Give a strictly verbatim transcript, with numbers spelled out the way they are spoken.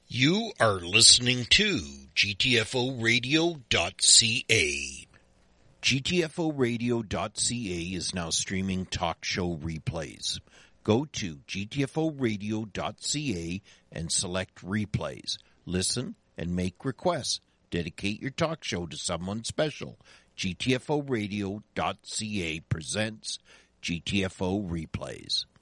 You are listening to G T F O radio dot C A. G T F O radio dot C A is now streaming talk show replays. Go to G T F O radio dot C A and select replays. Listen and make requests. Dedicate your talk show to someone special. G T F O radio dot C A presents G T F O replays.